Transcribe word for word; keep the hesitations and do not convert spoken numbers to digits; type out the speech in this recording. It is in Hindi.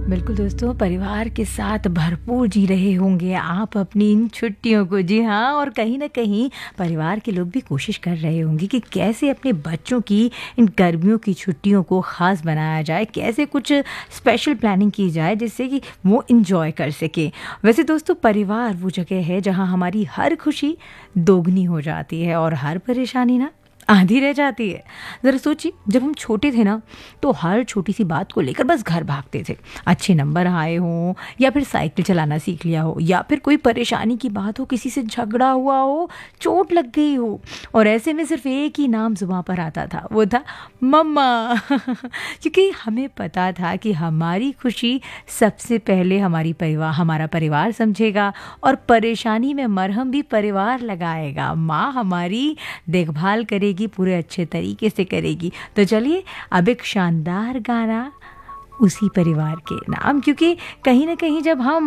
बिल्कुल दोस्तों, परिवार के साथ भरपूर जी रहे होंगे आप अपनी इन छुट्टियों को। जी हाँ, और कहीं न कहीं परिवार के लोग भी कोशिश कर रहे होंगे कि कैसे अपने बच्चों की इन गर्मियों की छुट्टियों को ख़ास बनाया जाए, कैसे कुछ स्पेशल प्लानिंग की जाए जिससे कि वो एन्जॉय कर सकें। वैसे दोस्तों, परिवार वो जगह है जहाँ हमारी हर खुशी दोगुनी हो जाती है और हर परेशानी ना आधी रह जाती है। ज़रा सोचिए, जब हम छोटे थे ना, तो हर छोटी सी बात को लेकर बस घर भागते थे। अच्छे नंबर आए हों, या फिर साइकिल चलाना सीख लिया हो, या फिर कोई परेशानी की बात हो, किसी से झगड़ा हुआ हो, चोट लग गई हो, और ऐसे में सिर्फ एक ही नाम ज़ुबान पर आता था, वो था मम्मा। क्योंकि हमें पता था कि हमारी खुशी सबसे पहले हमारी परिवार हमारा परिवार समझेगा, और परेशानी में मरहम भी परिवार लगाएगा। माँ हमारी देखभाल करेगी, पूरे अच्छे तरीके से करेगी। तो चलिए अब एक शानदार गाना उसी परिवार के नाम, क्योंकि कहीं ना कहीं जब हम